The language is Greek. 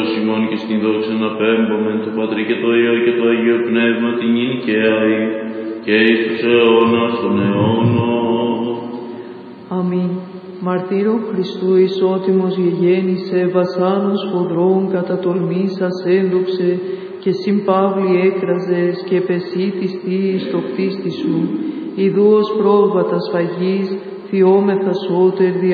ημών και στην δόξα να πέμπομεν το Πατρί και το Υιό και το Αγίο Πνεύμα την νυν και αεί και εις τους αιώνας των αιώνων. Αμήν. Μαρτύρω Χριστού ισότιμος γεγέννησε, βασάνος φοδρών κατατολμήσας ένδοξε και συμπαύλη έκραζες και πεσίτιστη στο κτίστη σου. Ιδού ως πρόβατα σφαγής, θειόμεθα σώτερ